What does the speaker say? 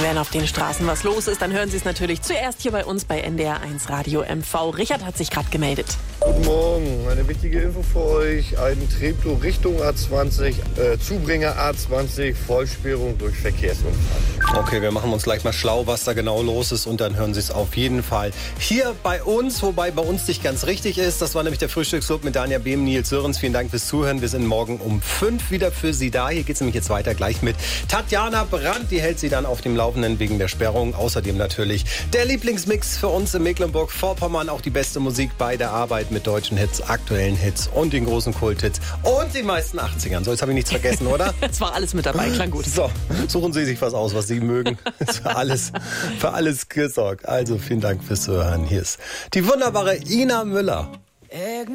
Wenn auf den Straßen was los ist, dann hören Sie es natürlich zuerst hier bei uns bei NDR1 Radio MV. Richard hat sich gerade gemeldet. Guten Morgen, eine wichtige Info für euch. Ein Treptow Richtung A20, Zubringer A20, Vollsperrung durch Verkehrsunfall. Okay, wir machen uns gleich mal schlau, was da genau los ist und dann hören Sie es auf jeden Fall hier bei uns, wobei bei uns nicht ganz richtig ist. Das war nämlich der Frühstücksclub mit Danja Behm, Nils Sörens. Vielen Dank fürs Zuhören. Wir sind morgen um 5 wieder für Sie da. Hier geht es nämlich jetzt weiter gleich mit Tatjana Brandt. Die hält Sie dann auf dem Laufenden wegen der Sperrung. Außerdem natürlich der Lieblingsmix für uns in Mecklenburg-Vorpommern. Auch die beste Musik bei der Arbeit mit deutschen Hits, aktuellen Hits und den großen Kulthits und den meisten 80ern. So, jetzt habe ich nichts vergessen, oder? Es war alles mit dabei, klang gut. So, suchen Sie sich was aus, was Sie mögen. Ist für alles gesorgt. Also vielen Dank fürs Zuhören. Hier ist die wunderbare Ina Müller.